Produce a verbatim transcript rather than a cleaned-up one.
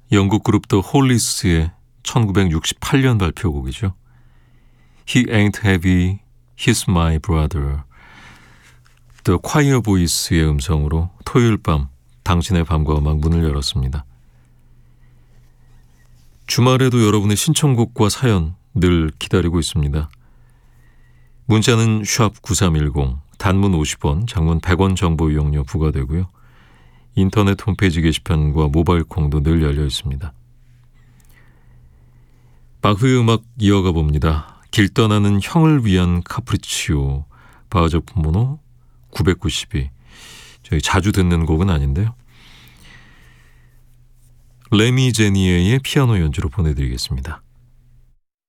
영국 그룹 더 홀리스의 천구백육십팔 년 발표곡이죠. He ain't heavy, he's my brother. The Choir Voice의 음성으로 토요일 밤 당신의 밤과 음악 문을 열었습니다. 주말에도 여러분의 신청곡과 사연 늘 기다리고 있습니다. 문자는 샵 구삼일공, 단문 오십 원, 장문 백 원 정보 이용료 부과되고요. 인터넷 홈페이지 게시판과 모바일 콩도 늘 열려 있습니다. 바흐의 음악 이어가 봅니다. 길 떠나는 형을 위한 카프리치오, 바하저프 모노 구백구십이. 저희 자주 듣는 곡은 아닌데요. 레미 제니에의 피아노 연주로 보내드리겠습니다.